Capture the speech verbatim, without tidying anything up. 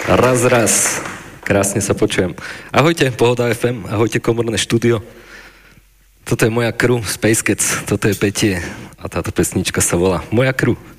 Raz, raz. Krásne sa počujem. Ahojte, Pohoda ef em, ahojte, Komorné štúdio. Toto je moja crew, Space Cats, toto je Petie a táto pesnička sa volá Moja crew.